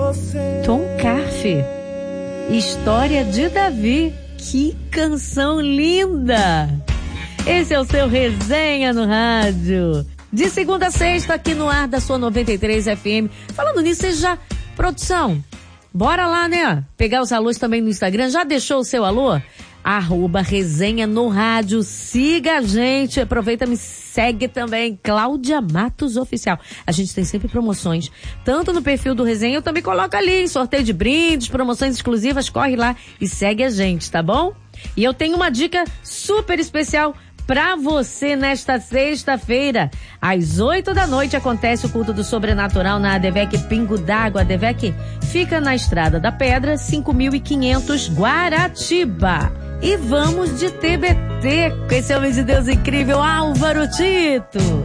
Tom Carfe, História de Davi. Que canção linda! Esse é o seu Resenha no Rádio. De segunda a sexta, aqui no ar da sua 93 FM. Falando nisso, você já... Produção, bora lá, né? Pegar os alôs também no Instagram. Já deixou o seu alô? @Resenha no Rádio. Siga a gente. Aproveita, me segue também. Cláudia Matos Oficial. A gente tem sempre promoções. Tanto no perfil do Resenha, eu também coloco ali. Sorteio de brindes, promoções exclusivas. Corre lá e segue a gente, tá bom? E eu tenho uma dica super especial pra você nesta sexta-feira. Às 8 da noite acontece o culto do sobrenatural na ADVEC Pingo d'Água. A ADVEC fica na Estrada da Pedra, 5.500 Guaratiba. E vamos de TBT com esse homem de Deus incrível, Álvaro Tito.